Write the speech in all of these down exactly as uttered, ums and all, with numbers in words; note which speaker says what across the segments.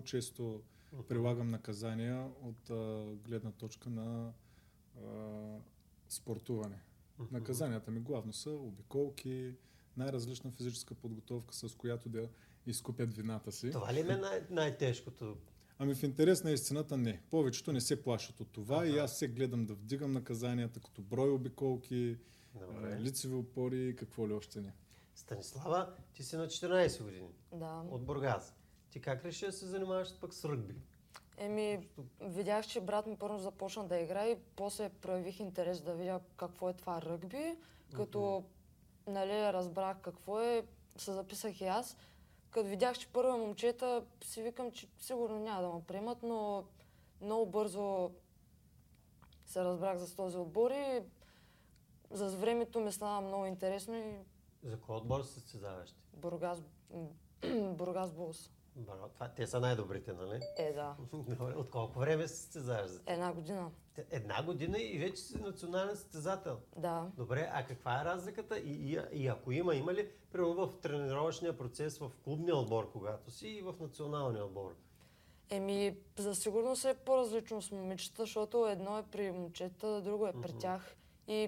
Speaker 1: често прилагам наказания от а, гледна точка на а, спортуване. Наказанията ми главно са обиколки, най-различна физическа подготовка, с която да изкупят вината си.
Speaker 2: Това ли е най- най-тежкото?
Speaker 1: Ами в интерес на истината не. Повечето не се плашат от това ага. И аз се гледам да вдигам наказанията като брой обиколки, а, лицеви опори и какво ли още не.
Speaker 2: Станислава, ти си на четиринайсет години.
Speaker 3: Да.
Speaker 2: От Бургас. Ти как реши да се занимаваш пък с ръгби?
Speaker 3: Еми, видях, че брат ми първо започна да играе и после проявих интерес да видя какво е това ръгби. Като mm-hmm. нали, разбрах какво е, се записах и аз. Като видях, че първо момчета, си викам, че сигурно няма да ме приемат, но много бързо се разбрах за този отбор и за времето ми стана много интересно и...
Speaker 2: За кой отбор се състезаваш?
Speaker 3: Бургас... Бургас Булс.
Speaker 2: Браво, това, те са най-добрите, нали?
Speaker 3: Е, да.
Speaker 2: От колко време се състезаваш за това?
Speaker 3: Една година.
Speaker 2: Една година и вече си национален състезател?
Speaker 3: Да.
Speaker 2: Добре, а каква е разликата? И, и, и ако има, има ли примерно в тренировъчния процес в клубния отбор, когато си, и в националния отбор?
Speaker 3: Еми, за сигурност е по-различно с момичета, защото едно е при момчета, друго е при mm-hmm. тях. И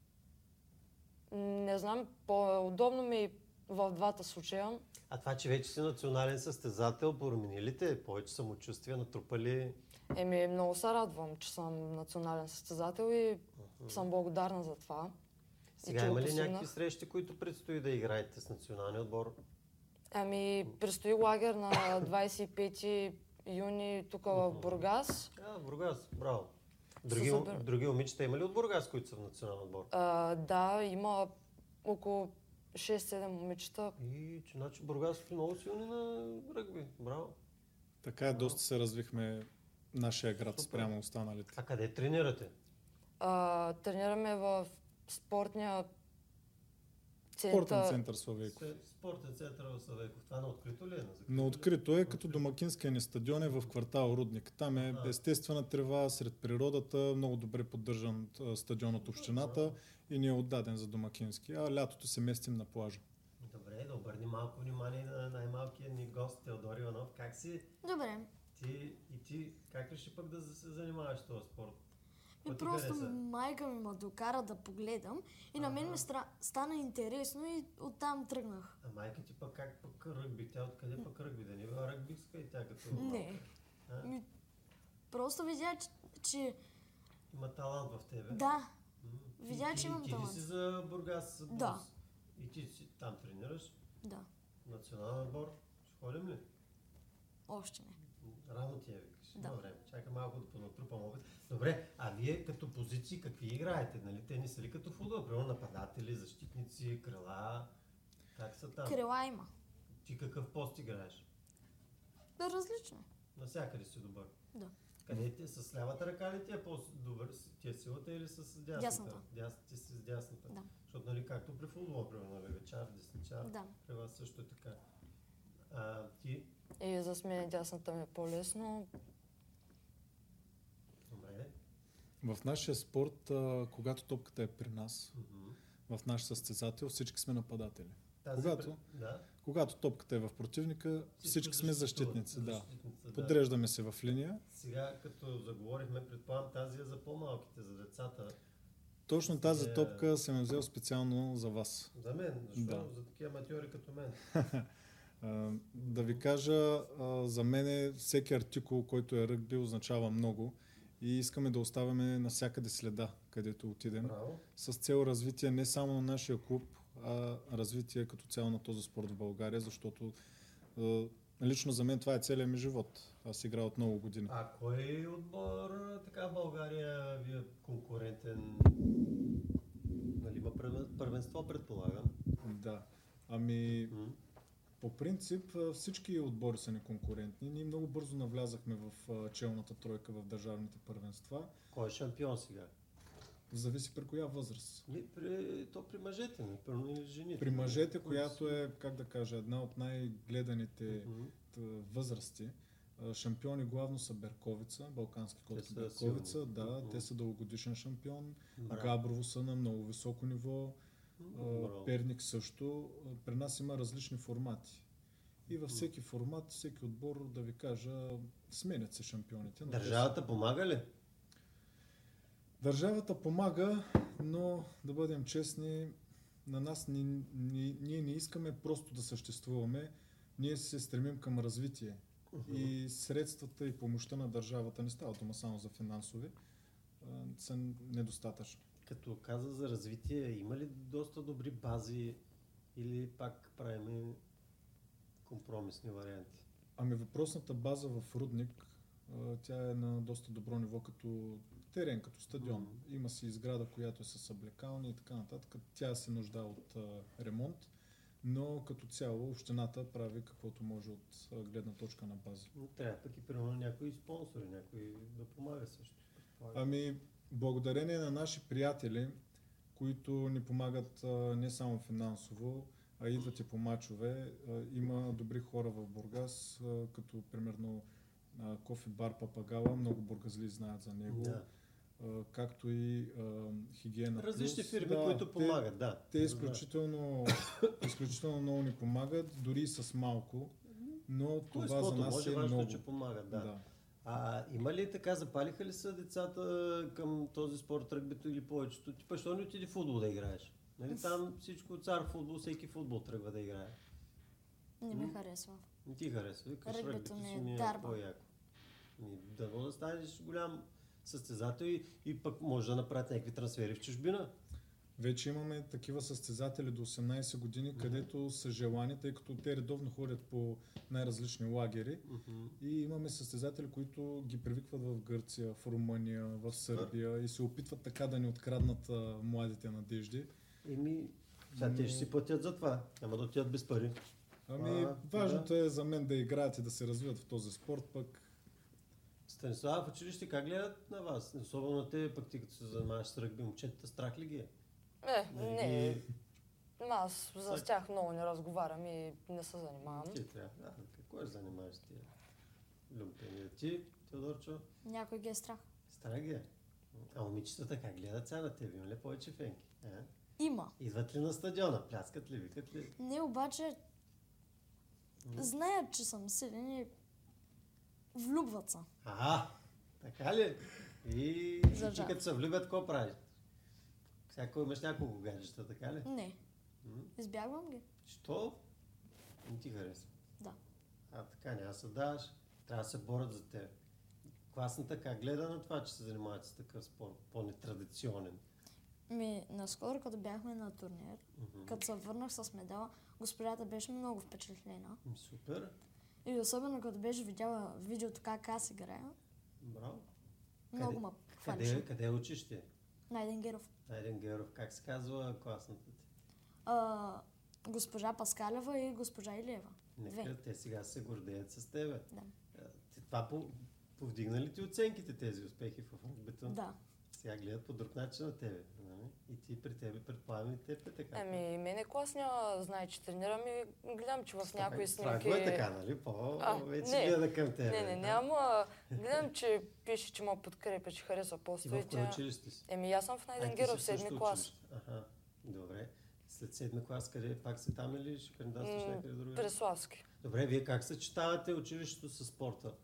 Speaker 3: не знам, по-удобно ми е в двата случая.
Speaker 2: А това, че вече си национален състезател, промени ли те? Повече самочувствие натрупали?
Speaker 3: Еми, много се радвам, че съм национален състезател и uh-huh. съм благодарна за това.
Speaker 2: Сега има ли някакви срещи, които предстои да играете с националния отбор?
Speaker 3: Ами, предстои лагер на двайсет и пети юни тук в Бургас.
Speaker 2: А, в Бургас, браво. Други, събер... други момичета има ли от Бургас, които са в национален отбор?
Speaker 3: А, да, има около шест-седем момичета.
Speaker 2: И че значи Бургас е много силни на ръгби. Браво.
Speaker 1: Така е, доста се развихме нашия град спрямо останалите.
Speaker 2: А къде тренирате?
Speaker 3: А, тренираме в спортния център.
Speaker 1: Спортен център Славейков.
Speaker 2: Спортен център в Славейков. Това на открито ли е? На,
Speaker 1: на открито е, като домакинския ни стадион е в квартал Рудник. Там е а. естествена трева, сред природата, много добре поддържан стадион от общината и ни е отдаден за домакински. А лятото се местим на плажа.
Speaker 2: Добре, да обърни малко внимание на най-малкия ни гост Теодор Иванов. Как си?
Speaker 4: Добре.
Speaker 2: Ти и ти как реши пък да се занимаваш с този спорт?
Speaker 4: И просто майка ми ме докара да погледам и на мен ми стра... стана интересно и оттам тръгнах.
Speaker 2: А майка ти пък как пък ръгби? Тя откъде пък ръгби? Да не била ръгбиска и тя като...
Speaker 4: Не. Ми... Просто видя, че, че...
Speaker 2: Има талант в тебе.
Speaker 4: Да. Видя, че имам
Speaker 2: ти
Speaker 4: талант.
Speaker 2: Ти ли си за Бургас?
Speaker 4: Да.
Speaker 2: И ти си там тренираш?
Speaker 4: Да.
Speaker 2: Национален отбор? Ще ходим ли?
Speaker 4: Още не.
Speaker 2: Рано ти я викаш.
Speaker 4: Да.
Speaker 2: Има време. Чакай малко да понатрупам опит. Добре, а вие като позиции какви играете? Нали? Те не са ли като футбол? Примерно нападатели, защитници, крила? Как са там?
Speaker 4: Крила има.
Speaker 2: Ти какъв пост играеш?
Speaker 4: Да, различно.
Speaker 2: Навсякъде си добър?
Speaker 4: Да.
Speaker 2: Къде ти? С лявата ръка ли ти е по-добър? Ти е силата или с дясната?
Speaker 4: Дясната.
Speaker 2: Дяс, ти си с дясната.
Speaker 4: Да.
Speaker 2: Защото нали както при футбола, примерно левичар, десничар,
Speaker 4: да.
Speaker 2: При вас също е така. А, ти?
Speaker 3: И за мен дясната ми е по-лесно.
Speaker 2: Добре.
Speaker 1: В нашия спорт, а, когато топката е при нас, mm-hmm. в наш състезател, всички сме нападатели. Тази когато,
Speaker 2: при... да.
Speaker 1: когато топката е в противника, всички, всички сме защитници. Да.
Speaker 2: да.
Speaker 1: Подреждаме се в линия.
Speaker 2: Сега, като заговорихме, предполагам, тази е за по-малките, за децата.
Speaker 1: Точно тази
Speaker 2: е...
Speaker 1: топка съм взел специално за вас.
Speaker 2: За мен? Защо?
Speaker 1: Да.
Speaker 2: За такива аматьори като мен.
Speaker 1: Да ви кажа, за мен всеки артикул, който е ръгби, означава много и искаме да оставяме навсякъде следа, където отидем.
Speaker 2: Браво.
Speaker 1: С цел развитие не само на нашия клуб, а развитие като цяло на този спорт в България, защото лично за мен това е целият ми живот. Аз играя от много години.
Speaker 2: А кой отбор така в България ви е конкурентен? Нали има първенство, предполагам?
Speaker 1: Да. Ами... Mm-hmm. По принцип всички отбори са неконкурентни. Ние много бързо навлязахме в челната тройка в държавните първенства.
Speaker 2: Кой е шампион сега?
Speaker 1: Зависи при коя възраст.
Speaker 2: Не, при, то при мъжете, не при жените.
Speaker 1: При мъжете, която е, как да кажа, една от най-гледаните uh-huh. възрасти. Шампиони главно са Берковица, балкански котки Берковица. Силни. Да, uh-huh. те са дългогодишен шампион. Браво. Габрово са на много високо ниво. Браво. Перник също. При нас има различни формати. и във всеки формат, всеки отбор, да ви кажа, сменят се шампионите. но те
Speaker 2: Държавата помага ли?
Speaker 1: Държавата помага, но да бъдем честни, на нас ни, ни, ние не искаме просто да съществуваме, ние се стремим към развитие. И средствата и помощта на държавата, не става дума само за финансови, а, са недостатъчни.
Speaker 2: Като каза за развитие, има ли доста добри бази или пак правим компромисни варианти?
Speaker 1: Ами въпросната база в Рудник, а, тя е на доста добро ниво като терен, като стадион.
Speaker 2: Мгм.
Speaker 1: Има си изграда, която е с облекални и така нататък. Тя се нуждае от а, ремонт, но като цяло общината прави каквото може от а, гледна точка на база.
Speaker 2: Но трябва пък и примерно някои спонсори, някой да помага също. предполагам.
Speaker 1: Ами, благодарение на наши приятели, които ни помагат а, не само финансово, а идват и по мачове. А, има добри хора в Бургас, а, като примерно а, кофе бар Папагала, много бургазли знаят за него,
Speaker 2: Да.
Speaker 1: а, както и а, Хигиена
Speaker 2: Различни
Speaker 1: Плюс.
Speaker 2: фирми,
Speaker 1: Да,
Speaker 2: които
Speaker 1: те-
Speaker 2: помагат, да.
Speaker 1: Те
Speaker 2: Да.
Speaker 1: изключително, изключително много ни помагат, дори и с малко, но
Speaker 2: Кой
Speaker 1: това за
Speaker 2: каквото
Speaker 1: нас
Speaker 2: може,
Speaker 1: е
Speaker 2: важно,
Speaker 1: много.
Speaker 2: че помагат, да.
Speaker 1: Да.
Speaker 2: А има ли така, запалиха ли са децата към този спорт, ръгбито или повечето? Ти защо не отиди в футбол да играеш? Нали, там всичко цар футбол, всеки футбол тръгва да играе.
Speaker 4: Не ми
Speaker 2: М?
Speaker 4: харесва.
Speaker 2: Не ти харесва, викаш
Speaker 4: Ръгбито
Speaker 2: ръгбито
Speaker 4: ми
Speaker 2: си
Speaker 4: е
Speaker 2: ми е
Speaker 4: дарба.
Speaker 2: по-яко. Ми, дано да станеш голям състезател и, и пък може да направят някакви трансфери в чужбина.
Speaker 1: Вече имаме такива състезатели до осемнайсет години,
Speaker 2: Мгм.
Speaker 1: където са желани, тъй като те редовно ходят по най-различни лагери.
Speaker 2: Мгм.
Speaker 1: И имаме състезатели, които ги привикват в Гърция, в Румъния, в Сърбия и се опитват така да ни откраднат а, младите надежди.
Speaker 2: Еми, сега те ще си платят за това. Няма да отидат без пари.
Speaker 1: Ами,
Speaker 2: А,
Speaker 1: важното е за мен да играят и да се развиват в този спорт, пък
Speaker 2: Станислав, в училище как гледат на вас? Особено на те, пък ти като се занимаваш с ръгби, момчетата страх ли ги е?
Speaker 3: Е,
Speaker 2: Нали
Speaker 3: не,
Speaker 2: ги-
Speaker 3: аз за
Speaker 2: Всак-
Speaker 3: тях много не разговарям и не се занимавам.
Speaker 2: Ти трябва. Да, какво ще занимаваш с тия люмпения? Ти, Теодорчо,
Speaker 4: Някой ги е страх.
Speaker 2: страх ги е. А момичетата как гледат сега на тебе? Има ли повече фенки? А?
Speaker 4: Има.
Speaker 2: Идват ли на стадиона? Пляскат ли? Викат ли?
Speaker 4: Не, обаче
Speaker 2: М.
Speaker 4: знаят, че съм силен и влюбват се.
Speaker 2: Ага, така ли? И,
Speaker 4: За
Speaker 2: и ти
Speaker 4: жал.
Speaker 2: като се влюбят, какво правиш? Всяко имаш няколко гаджета, така ли?
Speaker 4: Не,
Speaker 2: М?
Speaker 4: избягвам ги.
Speaker 2: Що? Не ти харесва.
Speaker 4: Да.
Speaker 2: А така, няма да се даваш. Трябва да се борят за теб. Класната как гледа на това, че се занимават с такъв спорт, по-нетрадиционен?
Speaker 4: Ми, наскоро, като бяхме на турнир,
Speaker 2: Мгм.
Speaker 4: като се върнах с медала, госпожата беше много впечатлена.
Speaker 2: М, Супер.
Speaker 4: И особено като беше видяла видеото как аз играя,
Speaker 2: Браво.
Speaker 4: много ме хвалеше.
Speaker 2: Къде, къде учиш ти?
Speaker 4: Найден Геров.
Speaker 2: Найден Геров. Как се казва класната ти?
Speaker 4: А, госпожа Паскалева и госпожа Илиева.
Speaker 2: Нека
Speaker 4: Две.
Speaker 2: те сега се гордеят с тебе.
Speaker 4: Да.
Speaker 2: А, ти това по, повдигна ли ти оценките тези успехи в ръгбито?
Speaker 4: Да.
Speaker 2: Сега гледат по друг начин на тебе. Нали? И ти при тебе, предполагам и теб е така.
Speaker 3: Ами, мене клас няма знае, че тренирам и гледам, че в
Speaker 2: Страх-
Speaker 3: някои
Speaker 2: страх
Speaker 3: снимки...
Speaker 2: го е така, нали? По,
Speaker 3: А,
Speaker 2: вече
Speaker 3: не.
Speaker 2: гледа към тебе.
Speaker 3: Не, не,
Speaker 2: да?
Speaker 3: няма. Гледам, че пише, че ме подкрепя, че харесва
Speaker 2: Ти
Speaker 3: поста
Speaker 2: в
Speaker 3: и
Speaker 2: кое
Speaker 3: тя...
Speaker 2: училище си?
Speaker 3: Еми, аз съм в
Speaker 2: А,
Speaker 3: Найден
Speaker 2: ти
Speaker 3: Геров,
Speaker 2: си в същото
Speaker 3: седми клас.
Speaker 2: училище. Аха, добре. След седми клас, къде пак си там или ще кандидатстваш
Speaker 3: М,
Speaker 2: някъде другаде?
Speaker 3: Преславски.
Speaker 2: Добре, вие как съчетавате училището с спорта?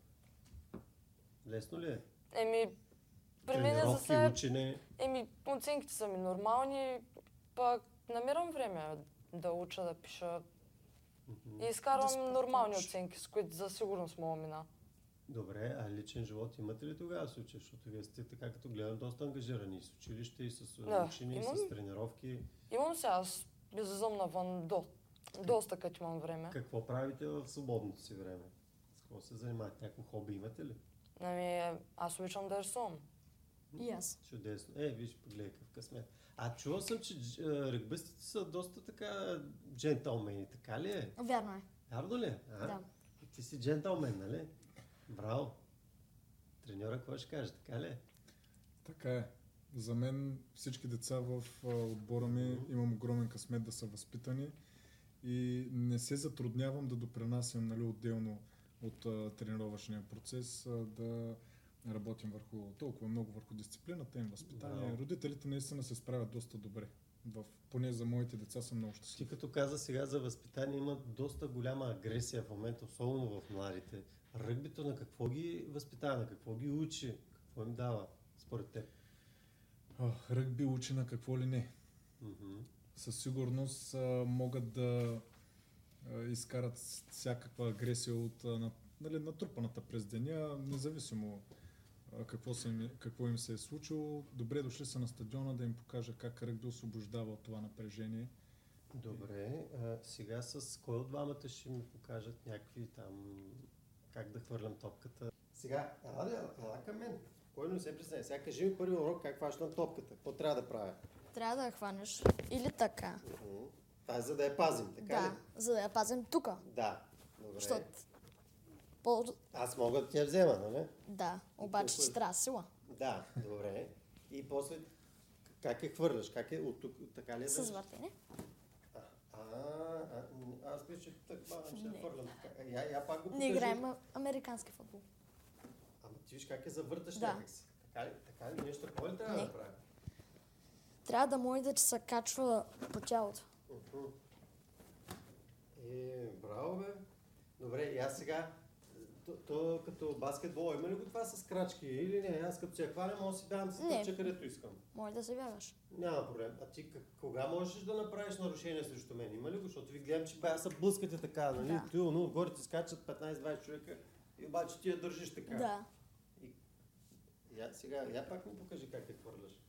Speaker 2: Лесно ли е?
Speaker 3: Еми, при мен за
Speaker 2: Тренировки,
Speaker 3: сега...
Speaker 2: учене.
Speaker 3: Еми, оценките са ми нормални, пък намирам време да уча, да пиша.
Speaker 2: Мгм.
Speaker 3: И изкарвам
Speaker 4: Да спортуваш.
Speaker 3: нормални оценки, с които за сигурност мога мина.
Speaker 2: Добре, а личен живот имате ли тогава случай? Защото вие сте така, като гледам, доста ангажирани и с училище, и с
Speaker 3: Да,
Speaker 2: учени, и
Speaker 3: имам.
Speaker 2: с тренировки.
Speaker 3: Имам сега, аз излизам навън до, доста като имам време.
Speaker 2: Какво правите в свободното си време? С какво се занимавате? Някакво хоби имате ли?
Speaker 3: Ами, аз обичам да рисувам.
Speaker 4: И аз.
Speaker 2: Чудесно. Е, виж, погледай какъв късмет. А чувал съм, че дж- а, ръгбистите са доста така джентълмени, така ли е?
Speaker 4: Вярно е.
Speaker 2: Вярно ли? е? А?
Speaker 4: Да.
Speaker 2: И ти си джентълмен, нали? Браво! Треньора, какво ще каже, така ли е?
Speaker 1: така е. За мен всички деца в а, отбора ми
Speaker 2: Мгм.
Speaker 1: имам огромен късмет да са възпитани и не се затруднявам да допринасям, нали, отделно от а, тренировъчния процес, а, да работим върху толкова много върху дисциплината им, възпитание.
Speaker 2: Браво.
Speaker 1: Родителите наистина се справят доста добре. в, поне за моите деца съм много щастлив.
Speaker 2: Ти като каза сега за възпитание, има доста голяма агресия в момента, особено в младите. Ръгбито на какво ги възпитава, на какво ги учи, какво им дава, според теб?
Speaker 1: О, ръгби учи на какво ли не.
Speaker 2: Mm-hmm.
Speaker 1: Със сигурност а, могат да а, изкарат всякаква агресия от а, на, нали, натрупаната през деня, независимо а, какво, се им, какво им се е случило. Добре дошли са на стадиона да им покажа как ръгби освобождава от това напрежение.
Speaker 2: Добре, а, сега с кой от двамата ще ми покажат някакви там, как да хвърлям топката? Сега, ела, ела, ела към мен. Кой не се присъединява? Сега кажи ми първи урок как хващам топката. Какво трябва да правя?
Speaker 4: Трябва да я хванеш или така.
Speaker 2: Uh-huh. Това е за да я пазим, така
Speaker 4: Да,
Speaker 2: ли?
Speaker 4: за да я пазим тука.
Speaker 2: Да. Добре.
Speaker 4: Защото по...
Speaker 2: Аз мога да ти я взема, нали?
Speaker 4: Да, обаче
Speaker 2: Кой-
Speaker 4: ще трябва сила.
Speaker 2: Да, добре. И после как я хвърляш? Как е от тук, така ли е?
Speaker 4: С
Speaker 2: да-
Speaker 4: въртене.
Speaker 2: А, а, а, аз мисля, че така бавам ще я
Speaker 4: Не.
Speaker 2: хвърлям. Така. Я, я пак го
Speaker 4: Не
Speaker 2: покажи.
Speaker 4: играем а- американски футбол.
Speaker 2: Ама ти виж как я завърташ
Speaker 4: Да.
Speaker 2: някак си. Така ли? Така ли? Нещо такова ли трябва
Speaker 4: Не.
Speaker 2: да правя?
Speaker 4: Трябва да може да ти се качва по тялото.
Speaker 2: Уху. Е, браво бе. Добре, и аз сега, то, то като баскетбол, има ли го това с крачки или не? Аз като се я хваля, мога да си давам си
Speaker 4: Не.
Speaker 2: тъпча където искам.
Speaker 4: Може да се бягаш.
Speaker 2: Няма проблем. А ти как, кога можеш да направиш нарушение срещу мен? Има ли го? Защото ви гледам, че бая са блъскате така, нали?
Speaker 4: Да.
Speaker 2: Ти, но отгоре ти скачат петнайсет-двайсет човека и обаче ти я държиш така.
Speaker 4: Да.
Speaker 2: И, я, сега, я пак ми покажи как я хвърляш.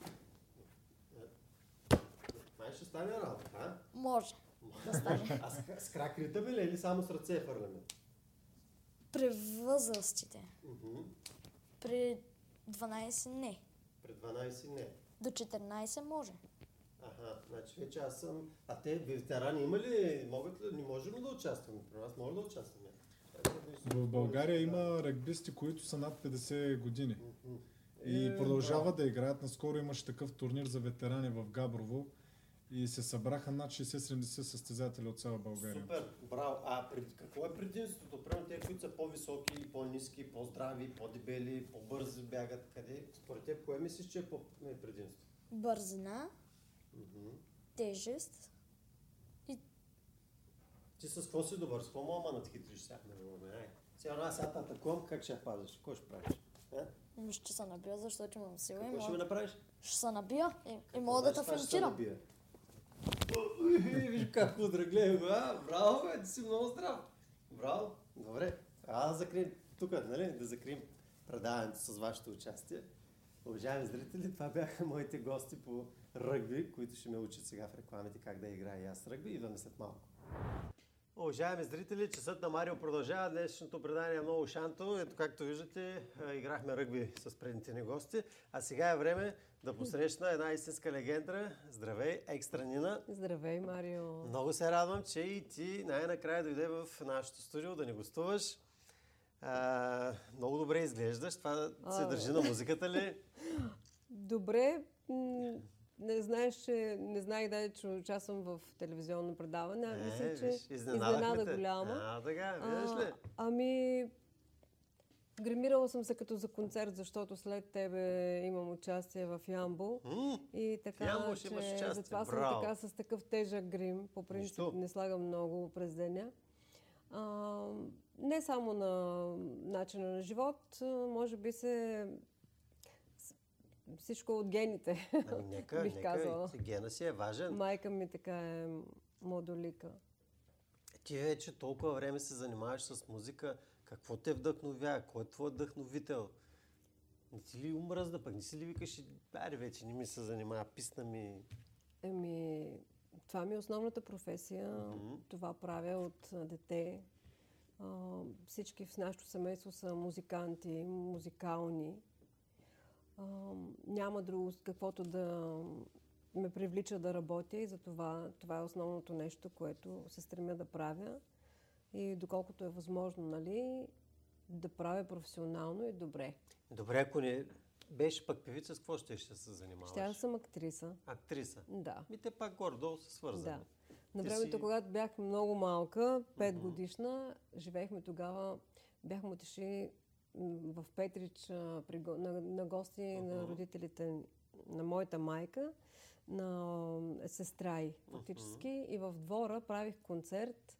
Speaker 2: Е, Май ще стане работа, а?
Speaker 4: Може да стане.
Speaker 2: А с, с крак ритаме ли или само с ръце я хвърляме?
Speaker 4: При възрастите.
Speaker 2: Уху.
Speaker 4: При дванайсет не.
Speaker 2: Пред дванайсет не.
Speaker 4: До четиринайсет може.
Speaker 2: Аха, значи вече аз съм... А те ветерани има ли? Могат ли? Не можем ли да участваме? При нас може да участваме.
Speaker 1: В България има ръгбисти, които са над петдесет години.
Speaker 2: Уху.
Speaker 1: И
Speaker 2: Е,
Speaker 1: продължават
Speaker 2: браво.
Speaker 1: да играят. Наскоро имаше такъв турнир за ветерани в Габрово и се събраха над шейсет-седемдесет състезатели от цяла България.
Speaker 2: Супер, браво. А пред, какво е предимството? Примерно те, които са по-високи, по-ниски, по-здрави, по-дебели, по-бързи бягат. Къде? Според теб, кое мислиш, че е по-предимство?
Speaker 4: Бързина,
Speaker 2: Уху.
Speaker 4: тежест.
Speaker 2: Ти с какво си добър? С какво мога да надхитриш сега? Ай. Сега аз сега атакувам, как ще я пазиш? Какво ще правиш? А?
Speaker 4: Но ще се набия, защото имам сила и
Speaker 2: Какво ще ми
Speaker 4: мога...
Speaker 2: направиш?
Speaker 4: Ще се набия и, и мога да те финтирам.
Speaker 2: Виж как удрагле, а? Браво, бе, ти си много здрав. Браво. Добре. А да закрием тук, нали? Да закрием предаването с вашето участие. Уважаеми зрители, това бяха моите гости по ръгби, които ще ме учат сега в рекламите как да играя и аз ръгби. Идваме след малко. Уважаеми зрители, часът на Марио продължава. Днешното предание е много шанто. Ето както виждате, играхме ръгби с предните ни гости. А сега е време да посрещна една истинска легенда. Здравей, Екстра Нина.
Speaker 5: Здравей, Марио!
Speaker 2: Много се радвам, че и ти най-накрая дойде в нашото студио да ни гостуваш. А, много добре изглеждаш. Това се
Speaker 5: А,
Speaker 2: държи на музиката ли?
Speaker 5: Добре, м, не знаеш, че не знаех да, че участвам в телевизионно предаване. А, мисля,
Speaker 2: Е,
Speaker 5: че
Speaker 2: виж, изненадахме
Speaker 5: изненада
Speaker 2: те.
Speaker 5: голяма.
Speaker 2: А, така, виждаш ли?
Speaker 5: А, ами, гримирала съм се като за концерт, защото след тебе имам участие в Ямбол.
Speaker 2: М,
Speaker 5: И така,
Speaker 2: Ямбол ще имаш
Speaker 5: че
Speaker 2: участие.
Speaker 5: затова съм
Speaker 2: Браво.
Speaker 5: така с такъв тежък грим. По принцип
Speaker 2: Нищо.
Speaker 5: не слагам много през деня. А, не само на начина на живот, а, може би се с- всичко от гените.
Speaker 2: Ами нека,
Speaker 5: Бих
Speaker 2: нека,
Speaker 5: казала.
Speaker 2: гена си е важен.
Speaker 5: Майка ми така е модолика.
Speaker 2: Ти вече толкова време се занимаваш с музика. Какво те вдъхновява? Кой е твой вдъхновител? Не ти ли умръзна пък? Не си ли викаш, аре вече не ми се занимава, писна ми.
Speaker 5: Еми, това ми е основната професия.
Speaker 2: Мгм.
Speaker 5: Това правя от а, дете. А, всички в нашето семейство са музиканти, музикални. А, няма друго с каквото да ме привлича да работя и затова това е основното нещо, което се стремя да правя. И доколкото е възможно, нали, да правя професионално и добре.
Speaker 2: Добре, ако не беше пък певица, с какво ще ще се занимаваш?
Speaker 5: Ще аз съм актриса.
Speaker 2: Актриса.
Speaker 5: Да.
Speaker 2: Ми те пак горе-долу са свързани.
Speaker 5: Да. На
Speaker 2: Ти
Speaker 5: времето,
Speaker 2: си-
Speaker 5: когато бях много малка, пет годишна, живеехме тогава, бяхме отишли м, в Петрич а, при, го- на, на гости на родителите на моята майка. на сестрай, фактически. Uh-huh. И в двора правих концерт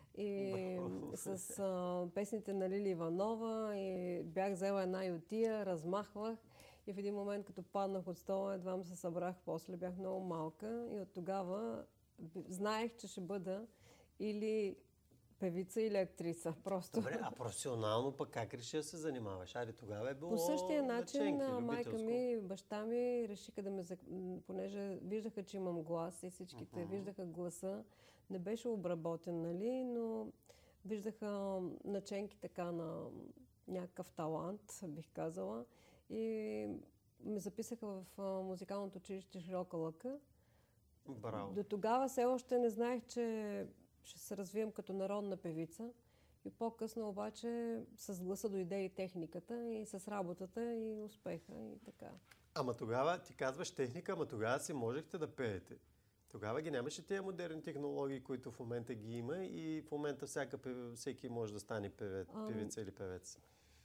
Speaker 5: и с а, песните на Лили Иванова и бях взела една ютия, размахвах и в един момент, като паднах от стола, едва му се събрах после, бях много малка и от тогава знаех, че ще бъда или певица или актриса. Просто.
Speaker 2: Добре, а професионално пък как реши да се занимаваш? Ари, тогава е било
Speaker 5: по същия начин
Speaker 2: наченки,
Speaker 5: майка ми и баща ми решиха да ме... Понеже виждаха, че имам глас и всичките uh-huh. виждаха гласа. Не беше обработен, нали, но виждаха наченки така на някакъв талант, бих казала. И ме записаха в музикалното училище Широка лъка.
Speaker 2: Браво.
Speaker 5: До тогава все още не знаех, че ще се развием като народна певица. И по-късно обаче с гласа дойде и техниката, и с работата, и успеха, и така.
Speaker 2: Ама тогава ти казваш техника, ама тогава си можехте да пеете. Тогава ги нямаше тези модерни технологии, които в момента ги има и в момента всяка, всеки може да стане певец, певица или певец.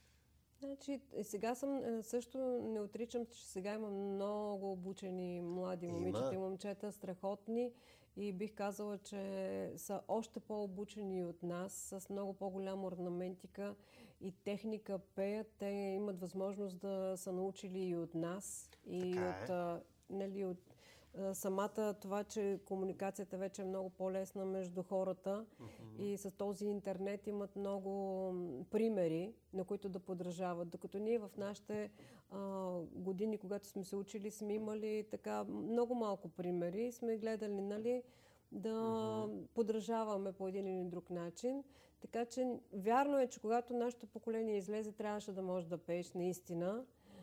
Speaker 5: Значи, сега съм, също не отричам, че сега има много обучени млади момичета и момчета, страхотни и бих казала, че са още по-обучени от нас, с много по-голяма орнаментика и техника пеят. Те имат възможност да са научили и от нас, и
Speaker 2: така
Speaker 5: от,
Speaker 2: е.
Speaker 5: а, нали, от а, самата това, че комуникацията вече е много по-лесна между хората mm-hmm. и с този интернет имат много примери, на които да подражават. Докато ние в нашите а, години, когато сме се учили, сме имали така много малко примери и сме гледали, нали, да mm-hmm. подражаваме по един или друг начин. Така че вярно е, че когато нашето поколение излезе, трябваше да можеш да пееш наистина.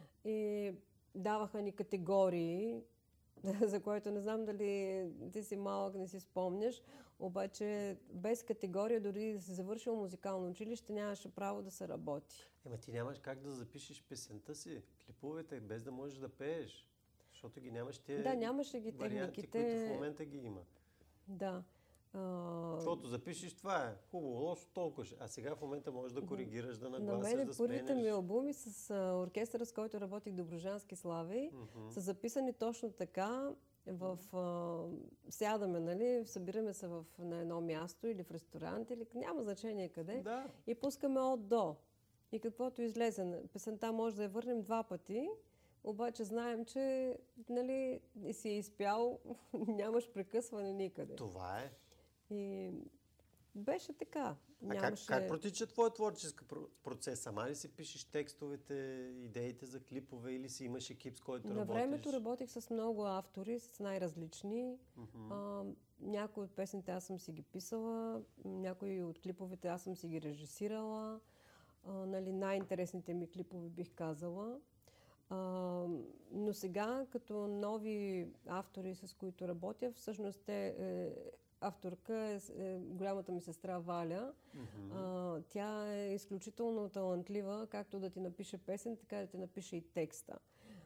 Speaker 5: И даваха ни категории, за което не знам дали ти си малък, не си спомняш, обаче без категория, дори да си завършил музикално училище, нямаше право да се работи.
Speaker 2: Ема ти нямаш как да запишеш песента си, клиповете, без да можеш да пееш, защото ги нямаш тези
Speaker 5: да, нямаше ги
Speaker 2: варианти,
Speaker 5: техниките,
Speaker 2: които в момента ги има.
Speaker 5: Да. А...
Speaker 2: Защото запишеш това е хубаво, лошо, толкова ще. А сега в момента можеш да коригираш, да нагласиш,
Speaker 5: на мен
Speaker 2: да
Speaker 5: първите
Speaker 2: сменеш.
Speaker 5: ми албуми с а, оркестъра, с който работих, Добруджански слави, mm-hmm. са записани точно така. В, а, сядаме, нали, събираме се в, на едно място или в ресторант, или няма значение къде,
Speaker 2: да.
Speaker 5: И пускаме от до. И каквото излезе, песента може да я върнем два пъти, обаче знаем, че, нали, си е изпял, нямаш прекъсване никъде.
Speaker 2: Това е.
Speaker 5: И беше така.
Speaker 2: А
Speaker 5: Нямаше...
Speaker 2: как, как протича твой творчески процес? Сама ли си пишеш текстовете, идеите за клипове или си имаш екип, с който
Speaker 5: На
Speaker 2: работиш?
Speaker 5: На времето работих с много автори, с най-различни. Uh-huh. А, някои от песните аз съм си ги писала, някои от клиповете аз съм си ги режисирала. А, нали, най-интересните ми клипове бих казала. А, но сега, като нови автори, с които работя, всъщност те... Е, авторка е, е голямата ми сестра Валя. Mm-hmm. А, тя е изключително талантлива, както да ти напише песен, така да ти напише и текста.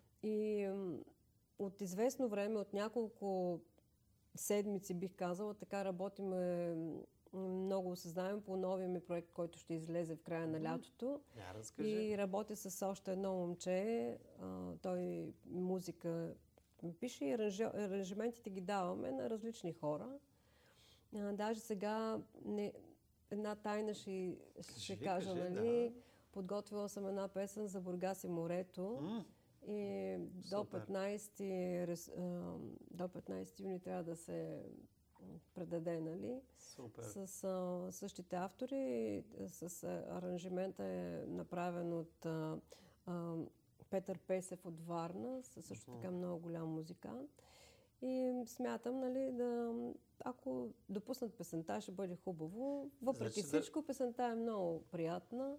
Speaker 5: И м, от известно време, от няколко седмици бих казала, така работиме много осъзнаем по новия ми проект, който ще излезе в края на лятото.
Speaker 2: Я,
Speaker 5: и работя с още едно момче. А, той музика пише и аранж... аранжиментите ги даваме на различни хора. А, даже сега не, една тайна ще, ще
Speaker 2: кажи,
Speaker 5: кажа,
Speaker 2: кажи,
Speaker 5: нали?
Speaker 2: Да.
Speaker 5: Подготвила съм една песен за Бургас и морето. Mm. И до петнайсети, до петнайсети юни трябва да се предаде, нали?
Speaker 2: Супер.
Speaker 5: С а, същите автори. С а, аранжимента е направен от а, а, Петър Песев от Варна, също така много голям музикант. И смятам, нали, да, ако допуснат песента, ще бъде хубаво. Въпреки значи, всичко, да... песента е много приятна.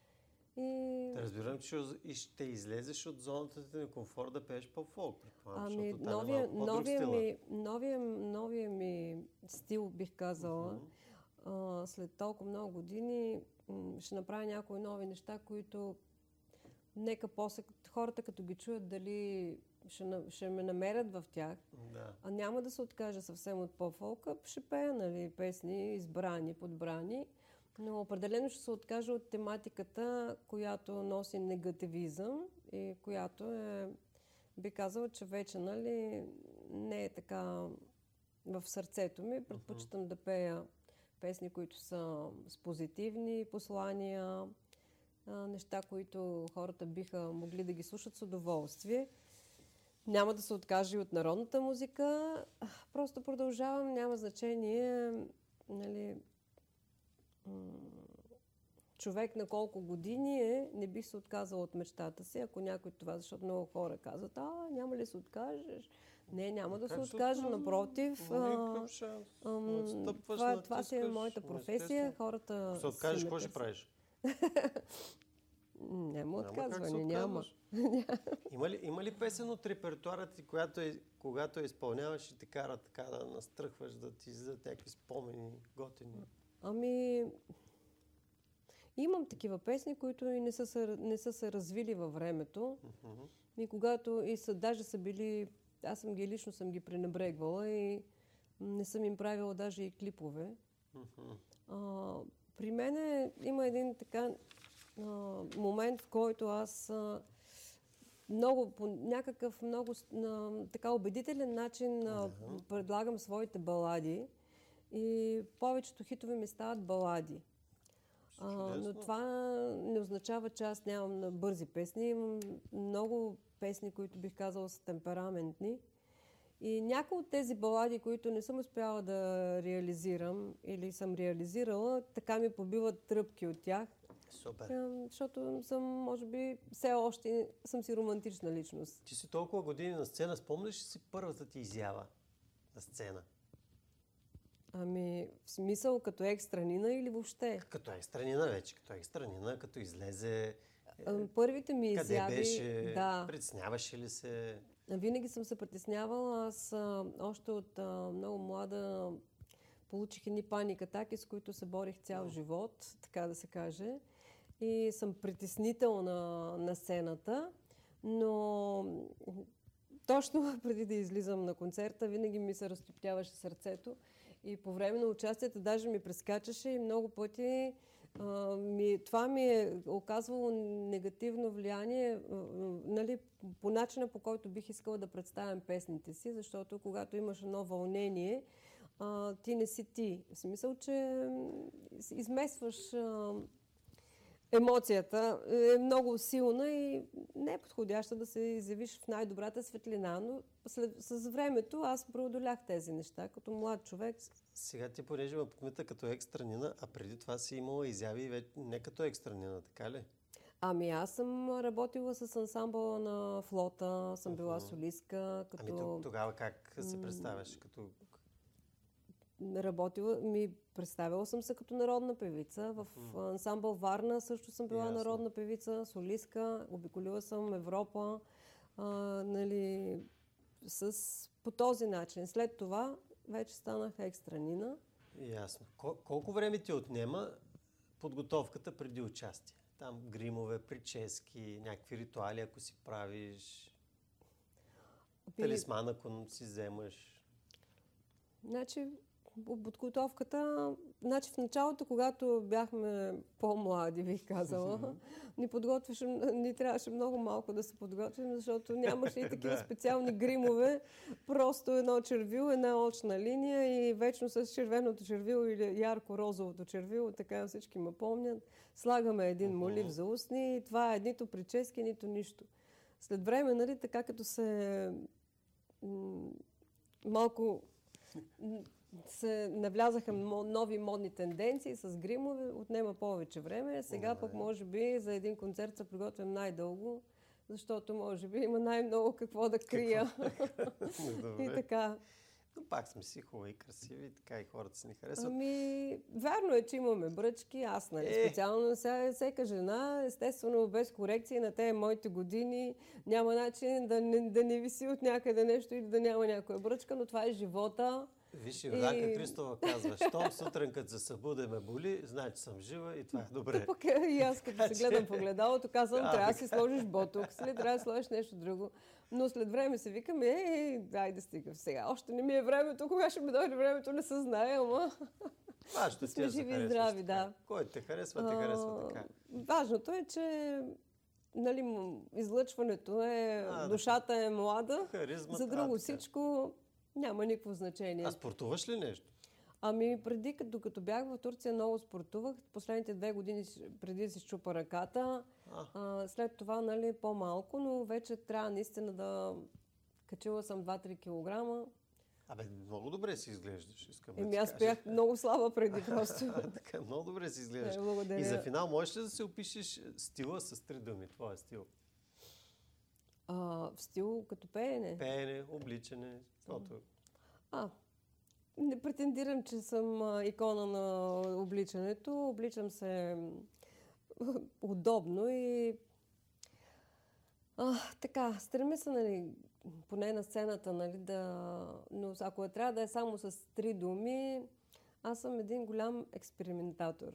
Speaker 5: И...
Speaker 2: Да разбирам, че ще излезеш от зоната ти на комфорт да пееш по-фолк.
Speaker 5: Ами, новия, е новия, ми, новия, новия ми стил, бих казала, uh-huh. а, след толкова много години ще направя някои нови неща, които нека после хората като ги чуят дали ще, ще ме намерят в тях,
Speaker 2: да.
Speaker 5: А няма да се откажа съвсем от по-фолка, ще пея, нали, песни избрани, подбрани, но определено ще се откажа от тематиката, която носи негативизъм и която е би казала, че вече, нали, не е така в сърцето ми. Предпочитам да пея песни, които са с позитивни послания, неща, които хората биха могли да ги слушат с удоволствие. Няма да се откажа и от народната музика. Просто продължавам, няма значение, нали, човек на колко години е, не бих се отказала от мечтата си, ако някой това, защото много хора казват, а, няма ли се откажеш? Не, няма да се откажа, напротив.
Speaker 2: Никакъв шанс.
Speaker 5: Това, това си е моята професия. Хората
Speaker 2: ако се откажеш, какво ще правиш?
Speaker 5: Няма отказване, няма.
Speaker 2: Има ли, има ли песен от репертуара ти, която е, когато я изпълняваш и те кара така да настръхваш, да ти излизат някакви спомени, готини?
Speaker 5: Ами, имам такива песни, които и не са, се, не са се развили във времето.
Speaker 2: Uh-huh.
Speaker 5: И когато и са, даже са били, аз съм ги лично съм ги пренебрегвала и не съм им правила даже и клипове.
Speaker 2: Uh-huh.
Speaker 5: А, при мен има един така а, момент, в който аз а, много, по някакъв много а, така убедителен начин а, uh-huh. предлагам своите балади и повечето хитове ми стават балади. А, но това не означава, че аз нямам на бързи песни. Имам много песни, които бих казала са темпераментни. И някои от тези балади, които не съм успяла да реализирам или съм реализирала, така ми побиват тръпки от тях.
Speaker 2: Супер.
Speaker 5: Защото съм, може би, все още съм си романтична личност.
Speaker 2: Ти си толкова години на сцена, спомняш ли си първата ти изява на сцена?
Speaker 5: Ами, в смисъл като екстранина или въобще?
Speaker 2: Като екстранина вече, като екстранина, като излезе...
Speaker 5: А, първите ми изяви...
Speaker 2: Къде беше?
Speaker 5: Да.
Speaker 2: Притесняваше ли се?
Speaker 5: Винаги съм се притеснявала. Аз а, още от а, много млада получих едни паник-атаки, с които се борих цял живот, така да се каже. И съм притеснител на, на сцената, но точно преди да излизам на концерта, винаги ми се разтоптяваше сърцето. И по време на участието даже ми прескачаше и много пъти а, ми, това ми е оказвало негативно влияние а, нали, по начина, по който бих искала да представям песните си, защото когато имаш едно вълнение, а, ти не си ти. В смисъл, че измесваш а, емоцията, е много силна и не е подходяща да се изявиш в най-добрата светлина, но след, с времето аз преодолях тези неща като млад човек.
Speaker 2: Сега ти понеже ме подмита като екстранина, а преди това си имала изяви не като екстранина, така ли?
Speaker 5: Ами аз съм работила с ансамбъла на Флота, съм uh-huh. била солистка. Като...
Speaker 2: Ами тогава как се представяш? Като...
Speaker 5: Работила, ми представила съм се като народна певица. В uh-huh. ансамбъл Варна също съм била Ясно. Народна певица, солистка. Обиколила съм Европа. А, нали, с, по този начин. След това вече станах екстранина.
Speaker 2: Ясно. Кол- колко време ти отнема подготовката преди участие? Там гримове, прически, някакви ритуали, ако си правиш, Пи... талисман, ако си вземаш.
Speaker 5: Значи, подготовката, значи в началото, когато бяхме по-млади, бих казала, ни подготвяше, ни трябваше много малко да се подготвим, защото нямаше и такива специални гримове. Просто едно червило, една очна линия и вечно с червеното червило или ярко-розовото червило, така всички ме помнят. Слагаме един молив за устни и това е нито прически, нито нищо. След време, нали, така като се м- малко се навлязаха нови модни тенденции с гримове, отнема повече време. Сега пък може би за един концерт се приготвям най-дълго, защото може би има най-много какво да крия. И така.
Speaker 2: Но пак сме си хубави и красиви, така и хората си ни харесват.
Speaker 5: Ами, вярно е, че имаме бръчки, аз, нали, е. специално сега всяка жена, естествено без корекции на тези моите години, няма начин да не, да не виси от някъде нещо или да няма някоя бръчка, но това е живота.
Speaker 2: Виж, Йорданка и... Христова казва, щом сутрин като се събуде ме боли, знае, че съм жива и това е добре.
Speaker 5: Да, пък и аз като се гледам в огледалото, казвам, да, трябва да си сложиш ботокс, след трябва да сложиш нещо друго. Но след време се викам, ей, дай да стига сега. Още не ми е времето, кога ще ми дойде времето, не се знае, ама...
Speaker 2: Важното ти е да
Speaker 5: живи и здрави, да.
Speaker 2: Кой те харесва, те харесва така.
Speaker 5: Важното е, че нали, м- излъчването е,
Speaker 2: А, да.
Speaker 5: душата е млада,
Speaker 2: Харизмата,
Speaker 5: за друго
Speaker 2: а, така.
Speaker 5: всичко няма никакво значение.
Speaker 2: А спортуваш ли нещо?
Speaker 5: Ами преди, като, докато бях в Турция, много спортувах. Последните две години с- преди да си щупа ръката.
Speaker 2: А.
Speaker 5: А, след това, нали, по-малко, но вече трябва наистина да... Качила съм два-три килограма.
Speaker 2: Абе, много добре си изглеждаш, искам да
Speaker 5: Еми
Speaker 2: ти
Speaker 5: аз
Speaker 2: кажа.
Speaker 5: бях много слаба преди просто.
Speaker 2: А, така, много добре си изглеждаш.
Speaker 5: Не, благодаря.
Speaker 2: И за финал, можеш ли да се опишеш стила с три думи? Твоя стил.
Speaker 5: А, в стил като пеене.
Speaker 2: Пеене, обличане, защото...
Speaker 5: А, не претендирам, че съм а, икона на обличането. Обличам се м, удобно и а, така, стремя се, нали, поне на сцената, нали, да... Но ако трябва да е само с три думи, аз съм един голям експериментатор.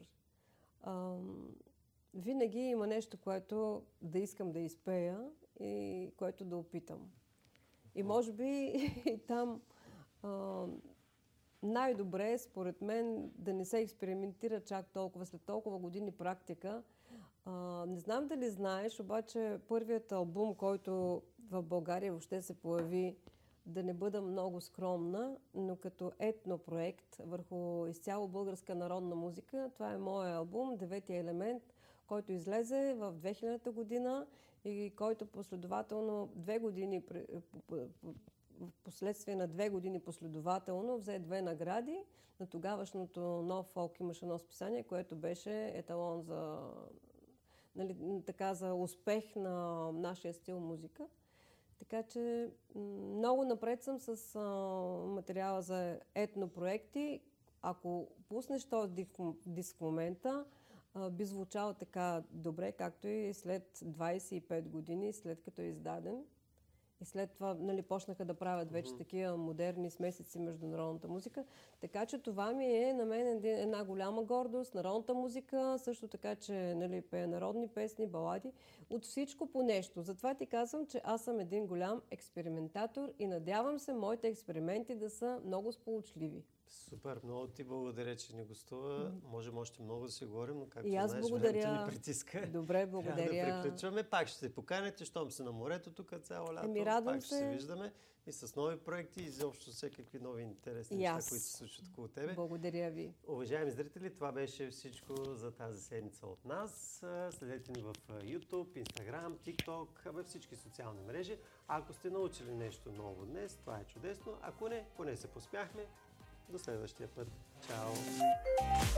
Speaker 5: Ам, винаги има нещо, което да искам да изпея и което да опитам. И може би и там а, най-добре е, според мен, да не се експериментира чак толкова, след толкова години практика. А, не знам дали знаеш, обаче първият албум, който в България въобще се появи, да не бъда много скромна, но като етнопроект върху изцяло българска народна музика, това е моят албум «Деветия елемент», който излезе в две хилядната година и който последователно две години, в последствие на две години последователно взе две награди. На тогавашното Нов фолк имаше едно списание, което беше еталон за, нали, така, за успех на нашия стил музика. Така че много напред съм с а, материала за етнопроекти. Ако пуснеш този диск, диск в момента, а, би звучал така добре, както и след двадесет и пет години, след като е издаден. И след това, нали, почнаха да правят вече mm-hmm. такива модерни смесици между народната музика. Така че това ми е на мен един, една голяма гордост. Народната музика, също така, че, нали, пея народни песни, балади. От всичко по нещо. Затова ти казвам, че аз съм един голям експериментатор и надявам се моите експерименти да са много сполучливи.
Speaker 2: Супер, много ти благодаря, че ни гостува. Mm. Можем още много да си говорим, но както
Speaker 5: и аз
Speaker 2: знаеш,
Speaker 5: благодаря.
Speaker 2: времето ни притиска.
Speaker 5: Добре, благодаря.
Speaker 2: Трябва да приключваме. Пак ще се поканите, щом се на морето тук цяло лято.
Speaker 5: Еми, радвам
Speaker 2: пак ще
Speaker 5: се.
Speaker 2: се виждаме и с нови проекти и изобщо всякакви нови интересни
Speaker 5: И
Speaker 2: неща,
Speaker 5: аз.
Speaker 2: които се случват около тебе.
Speaker 5: Благодаря ви.
Speaker 2: Уважаеми зрители, това беше всичко за тази седмица от нас. Следете ни в YouTube, Instagram, TikTok, във всички социални мрежи. А ако сте научили нещо ново днес, това е чудесно. Ако не, поне се посмяхме. До следващия път. Чао!